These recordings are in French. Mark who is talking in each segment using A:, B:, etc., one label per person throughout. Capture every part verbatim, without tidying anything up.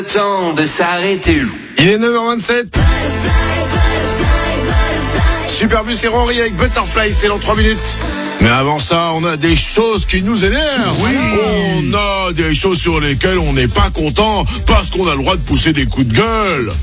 A: Temps de s'arrêter.
B: Il est neuf heures vingt-sept. Superbus et Rory avec Butterfly, c'est dans trois minutes. Mais avant ça, on a des choses qui nous énervent. Oui. On a des choses sur lesquelles on n'est pas content parce qu'on a le droit de pousser des coups de gueule.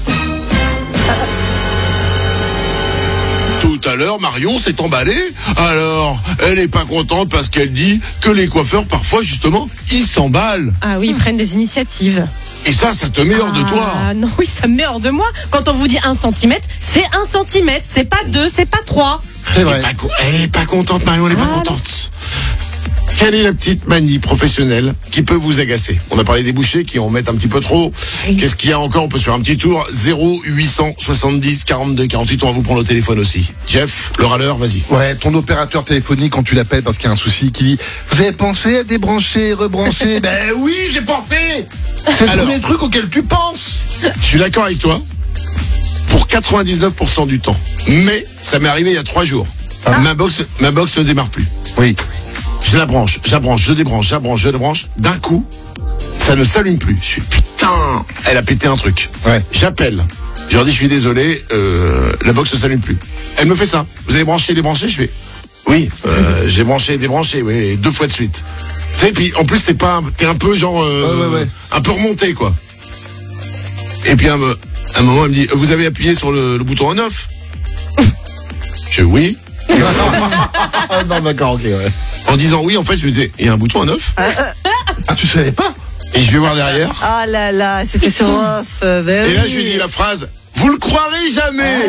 B: Tout à l'heure, Marion s'est emballée. Alors, elle n'est pas contente parce qu'elle dit que les coiffeurs, parfois, justement, ils s'emballent.
C: Ah oui, ils prennent des initiatives.
B: Et ça, ça te met hors
C: ah,
B: de toi.
C: Ah non, oui, ça me met hors de moi. Quand on vous dit un centimètre, c'est un centimètre. C'est pas deux, c'est pas trois.
B: C'est vrai. Elle est pas, co- elle est pas contente, Marion, elle est ah, pas contente. Quelle est la petite manie professionnelle qui peut vous agacer? On a parlé des bouchers qui en mettent un petit peu trop. Oui. Qu'est-ce qu'il y a encore? On peut se faire un petit tour. zéro huit cent soixante-dix quarante-deux quarante-huit. On va vous prendre au téléphone aussi. Jeff, le râleur, vas-y.
D: Ouais, ton opérateur téléphonique, quand tu l'appelles parce qu'il y a un souci, qui dit « Vous avez pensé à débrancher, rebrancher ?» Ben oui, j'ai pensé. C'est le Alors, premier truc auquel tu penses.
B: Je suis d'accord avec toi pour quatre-vingt-dix-neuf pour cent du temps. Mais ça m'est arrivé il y a trois jours. Ah. Ma box, ma box ne démarre plus.
D: Oui.
B: Je la branche, j'abranche, je débranche, j'abranche, je débranche. D'un coup, ça ne s'allume plus. Je suis putain, elle a pété un truc.
D: Ouais.
B: J'appelle. Je leur dis, je suis désolé, euh, la box ne s'allume plus. Elle me fait ça. Vous avez branché, débranché? Je fais, oui, euh, j'ai branché, débranché, oui, deux fois de suite. Tu sais, puis en plus, t'es pas, t'es un peu genre, euh,
D: ouais, ouais, ouais.
B: un peu remonté, quoi. Et puis, à un, un moment, elle me dit, vous avez appuyé sur le, le bouton on off? Je fais, oui.
D: Ah non, d'accord, ok, ouais.
B: En disant oui, en fait, je me disais, il y a un bouton on off.
D: Ah, tu savais pas?
B: Et je vais voir derrière.
E: Ah là là, c'était sur off. Euh, ben
B: et là,
E: oui.
B: je lui dis la phrase, vous le croirez jamais.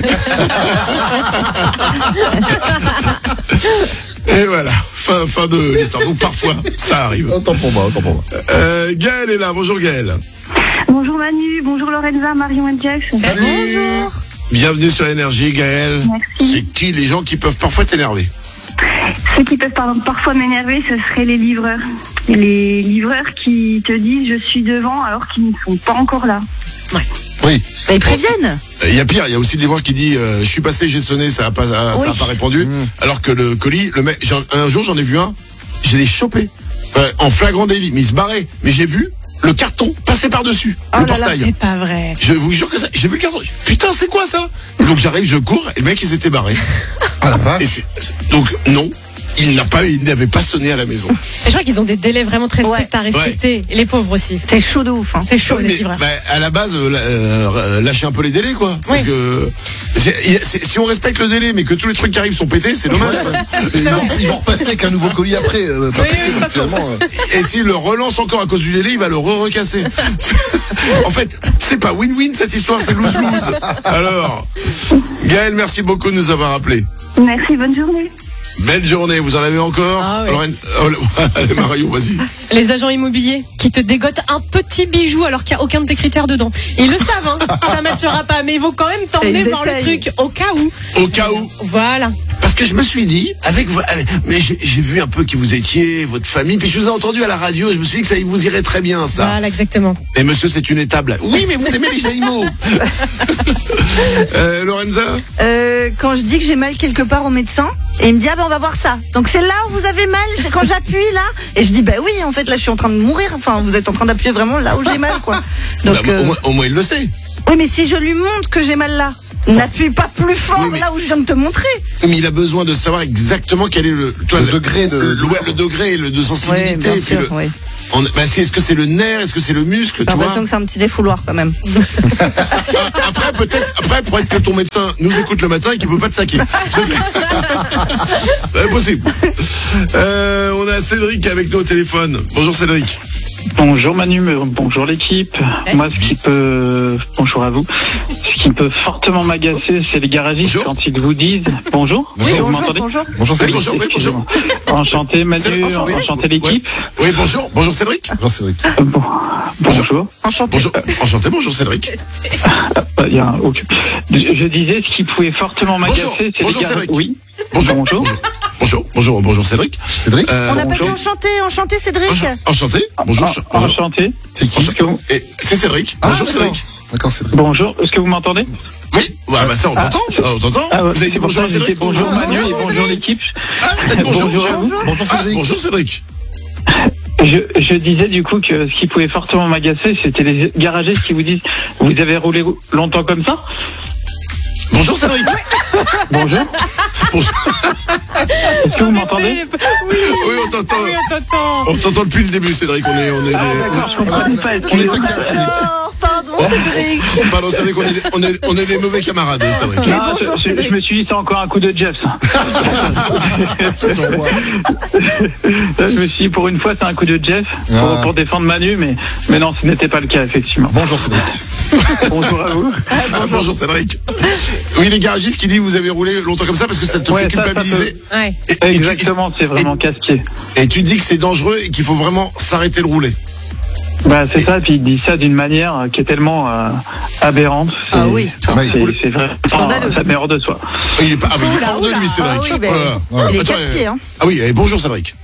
B: Ah. Et voilà, fin, fin de l'histoire. Donc parfois, ça arrive.
D: Autant pour moi, autant pour moi.
B: Euh, Gaëlle est là, bonjour Gaëlle.
F: Bonjour Manu, bonjour Lorenza, Marion et Jax.
B: Salut.
E: Bonjour.
B: Bienvenue sur Énergie, Gaëlle.
F: Merci.
B: C'est qui les gens qui peuvent parfois t'énerver?
F: Ceux qui peuvent par- parfois m'énerver, ce seraient les livreurs. Les livreurs qui te disent je suis devant alors qu'ils ne sont pas encore là.
E: Ouais.
D: Oui.
E: Bah, ils préviennent.
B: Il y a pire, il y a aussi le livreur qui dit euh, je suis passé, j'ai sonné, ça a pas, ça
E: Oui.
B: a pas répondu. Mmh. Alors que le colis, le mec, j'en- un jour j'en ai vu un, je l'ai chopé euh, en flagrant délit, mais il se barrait. Mais j'ai vu le carton passer par-dessus
C: Oh
B: le
C: là là,
B: portail.
C: c'est pas vrai.
B: Je vous jure que ça, j'ai vu le carton. Putain, c'est quoi ça? Et donc j'arrive, je cours, et le mec il s'était barré.
D: Ah la vache.
B: Et c'est- c'est- donc non, il n'a pas, il n'avait pas sonné à la maison.
C: Et je crois qu'ils ont des délais vraiment très stricts
E: Ouais.
C: à respecter. Et les pauvres aussi.
E: C'est chaud de ouf. Hein.
C: C'est chaud,
B: Oui,
C: les
B: mais,
C: livreurs.
B: bah, à la base, euh, euh, lâchez un peu les délais, quoi. Parce
C: Oui.
B: que c'est- c'est- si on respecte le délai, mais que tous les trucs qui arrivent sont pétés, c'est dommage. quand même.
D: C'est- ils, vont, ils vont repasser avec un nouveau colis après. Euh, pas
C: Oui,
D: pété,
C: oui,
D: donc
C: pas faux.
D: finalement, euh,
B: Et s'il le relance encore à cause du délai, il va le re-recasser. En fait, c'est pas win-win cette histoire, c'est lose-lose. Alors, Gaëlle, merci beaucoup de nous avoir appelés.
F: Merci, bonne journée.
B: Belle journée, vous en avez encore?
C: Ah oui.
B: Lorraine- oh, allez, Marion, vas-y.
C: Les agents immobiliers qui te dégotent un petit bijou alors qu'il n'y a aucun de tes critères dedans. Ils le savent, hein. Ça ne matchera pas, mais ils vont quand même t'emmener
E: Ils
C: voir le
E: essayent.
C: truc au cas où.
B: Au cas où.
C: Voilà.
B: Parce que je me suis dit, avec, vo- avec- mais j'ai j'ai vu un peu qui vous étiez, votre famille, puis je vous ai entendu à la radio, je me suis dit que ça vous irait très bien, ça.
C: Voilà, exactement.
B: Et monsieur, c'est une étable. Oui, mais vous aimez les animaux. euh, Lorenza?
E: Euh, quand je dis que j'ai mal quelque part au médecin, et il me dit ah ben on va voir ça. Donc c'est là où vous avez mal, c'est quand j'appuie là. Et je dis bah oui en fait là je suis en train de mourir. Enfin vous êtes en train d'appuyer vraiment là où j'ai mal quoi. Donc
B: Bah,
E: euh,
B: au, moins, au moins, il le sait.
E: oui mais si je lui montre que j'ai mal là, n'appuie pas plus fort
B: Oui, mais-
E: là où je viens de te montrer.
B: Mais il a besoin de savoir exactement quel est le, toi,
D: Le degré de-
B: le, ouais, le degré le, de sensibilité.
E: Oui, bien
B: et puis
E: sûr,
B: le-
E: oui.
B: on- bah, c'est- est-ce que c'est le nerf, est-ce que c'est le muscle,
E: J'ai
B: tu vois?
E: l'impression que c'est un petit défouloir quand même.
B: Après, peut-être, après, pour être que ton médecin nous écoute le matin et qu'il peut pas te saquer. Ça, c'est ouais, possible. Euh, on a Cédric avec nous au téléphone. Bonjour Cédric.
G: Bonjour Manu, bonjour l'équipe. Moi, ce qui peut, bonjour à vous, ce qui peut fortement m'agacer, c'est les garagistes
B: Bonjour.
G: quand ils vous disent bonjour.
E: Oui,
G: vous
E: bonjour,
G: m'entendez?
E: bonjour.
D: Bonjour
B: Oui,
D: Cédric.
B: bonjour, oui, bonjour.
G: Enchanté Manu,
B: Cédric, enchanté.
G: enchanté l'équipe.
B: Ouais. Oui, bonjour. Bonjour Cédric.
D: Bonjour Cédric.
G: Euh, bon, bonjour.
E: Enchanté.
B: Bonjour. Enchanté, bonjour Cédric.
G: Euh, il y a un- ok. Je, je disais ce qui pouvait fortement m'agacer,
B: Bonjour.
G: c'est
B: Bonjour,
G: les garagistes.
B: Cédric.
G: Oui.
B: Bonjour.
G: Bonjour.
B: Bonjour. Bonjour, bonjour Cédric.
D: Cédric.
B: Euh,
E: On appelle
G: bonjour.
E: enchanté, enchanté Cédric.
B: bonjour. Enchanté. Bonjour.
G: En- Enchanté.
D: C'est qui?
G: Est-ce que vous-
B: Et c'est Cédric.
D: Ah,
B: Bonjour
D: d'accord.
B: Cédric.
D: D'accord, Cédric.
G: Bonjour. Est-ce que vous m'entendez?
B: Oui. Ouais, bah ça, on t'entend. On t'entend.
G: Ah, ouais,
B: Vous avez dit
G: c'est pour
B: bonjour
G: ça
B: à
G: que je disais
B: Cédric.
G: bonjour
B: Ah,
G: Manu et bonjour l'équipe.
B: Ah, peut-être bonjour.
G: Bonjour à vous.
D: Bonjour
B: Ah,
D: Cédric.
B: bonjour Cédric.
G: Je, je disais du coup que ce qui pouvait fortement m'agacer, c'était les garagistes qui vous disent « Vous avez roulé longtemps comme ça ?»
B: Bonjour Cédric.
G: Bonjour.
B: Bonjour.
G: Est-ce que vous m'entendez?
C: Oui,
B: Oui, on t'entend.
C: oui, on t'entend.
B: On t'entend depuis le début, Cédric. On est, on est des.
G: Ah, d'accord, je comprends pas.
D: On est
E: D'accord, pardon Cédric.
B: on, pardon, c'est vrai qu'on est, on est, on est des mauvais camarades, Cédric.
G: Non,
E: bonjour,
G: je, je,
E: Cédric.
G: je me suis dit c'est encore un coup de Jeff ça. Je me suis dit pour une fois c'est un coup de Jeff pour,
D: Ah.
G: pour défendre Manu, mais, mais non, ce n'était pas le cas effectivement.
D: Bonjour Cédric.
G: Bonjour à vous.
B: Ah, bonjour Cédric. Oui, les garagistes qui disent vous avez roulé longtemps comme ça parce que ça te
G: Ouais,
B: fait
G: ça, ça
B: culpabiliser.
C: Ouais.
B: Et, et tu,
G: Exactement, c'est vraiment casse-pied.
B: et tu dis que c'est dangereux et qu'il faut vraiment s'arrêter de rouler.
G: Bah c'est ça, puis il dit ça d'une manière qui est tellement euh, aberrante. C'est-
E: Ah oui.
G: enfin,
D: Oui.
G: c'est c'est vraiment
E: Scandaleux.
G: ça met hors de soi.
B: Il est pas, ah, mais il est
E: Oula,
B: hors de lui,
E: oula.
B: Cédric.
E: Ah oui, ben,
B: Voilà.
E: il est
B: Attends,
E: casse-pied,
B: euh,
E: hein.
B: Ah oui, et bonjour Cédric.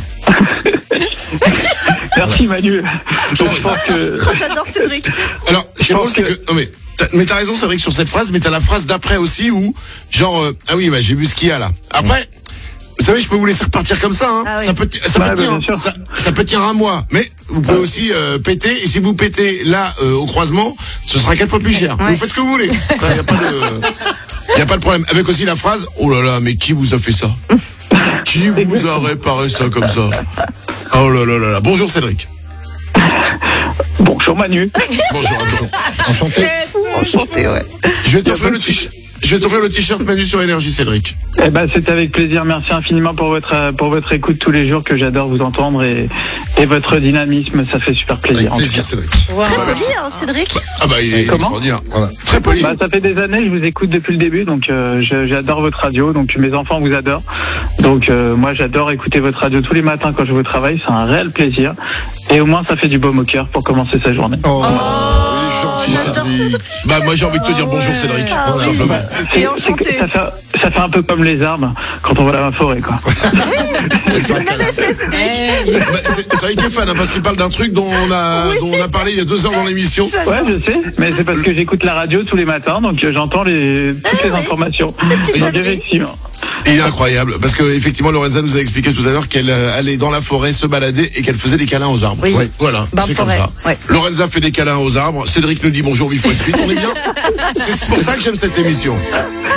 G: Merci Manu.
B: Je
G: Je
B: t'en prie.
G: pense que
E: Oh, j'adore Cédric.
B: Alors, ce qui est
G: Je
B: drôle,
G: pense
B: c'est
G: que-
B: que, non mais, t'as, mais t'as raison, Cédric, sur cette phrase, mais t'as la phrase d'après aussi où, genre, euh, ah oui, bah, j'ai vu ce qu'il y a là. Après, vous savez, je peux vous laisser repartir comme ça, hein.
E: Ah oui.
B: Ça peut, ça
G: Bah,
B: peut
G: bah,
B: tenir,
G: bien sûr.
B: ça, ça peut tenir un mois, mais vous pouvez aussi euh, péter. Et si vous pétez là euh, au croisement, ce sera quatre fois plus cher.
E: Ouais.
B: Vous faites ce que vous voulez. Ça, y a pas de, y a pas de problème. Avec aussi la phrase, oh là là, mais qui vous a fait ça? Qui vous a réparé ça comme ça? Oh là là là là. Bonjour Cédric.
G: bonjour Manu.
B: Bonjour à toi.
D: Enchanté.
E: Enchanté, ouais.
B: Je vais t'offrir le t-shirt. Je vais t'offrir le t-shirt Manu sur Énergie, Cédric.
G: Eh ben, c'est avec plaisir. Merci infiniment pour votre euh, pour votre écoute tous les jours, que j'adore vous entendre, et et votre dynamisme, ça fait super
D: Avec
G: plaisir. en tout
D: plaisir
G: cas.
D: Cédric.
C: Wow.
B: Bah, merci.
E: Bien, Cédric.
B: Ah bah il est
G: Comment
B: extraordinaire.
D: Voilà.
B: Très poli.
G: Bah, ça fait des années, je vous écoute depuis le début, donc euh, je- j'adore votre radio, donc mes enfants vous adorent. Donc euh, moi j'adore écouter votre radio tous les matins quand je vais au travail, c'est un réel plaisir. Et au moins ça fait du baume au cœur pour commencer sa journée.
D: Oh, il est gentil
E: j'adore
D: Cédric.
B: Bah moi j'ai envie de te dire bonjour Cédric.
E: Ah oui.
B: Simplement.
E: Et
G: C'est-
E: enchanté.
G: c'est que ça, fait, ça fait un peu comme les arbres quand on va dans la forêt, quoi.
E: Tu fais le même effet, Cédric.
C: Hey.
B: Bah, c'est c'est vrai qu'il est fan hein, parce qu'il parle d'un truc dont on a dont on a parlé il y a deux heures dans l'émission.
G: Ouais, je sais, mais c'est parce que j'écoute la radio tous les matins, donc euh, j'entends les toutes les informations. Donc effectivement.
B: Il est incroyable parce que effectivement Lorenza nous a expliqué tout à l'heure qu'elle euh, allait dans la forêt se balader et qu'elle faisait des câlins aux arbres.
E: Oui.
B: Voilà,
E: Bain
B: c'est
E: de
B: comme
E: forêt,
B: ça.
E: ouais.
B: Lorenza fait des câlins aux arbres. Cédric nous dit bonjour huit fois de suite. On est bien. C'est pour ça que j'aime cette émission.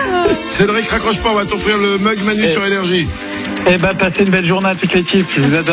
B: Cédric, raccroche pas, on va t'offrir le mug Manu
G: Eh.
B: sur Énergie.
G: Eh ben, passez une belle journée à toute l'équipe, je vous adore.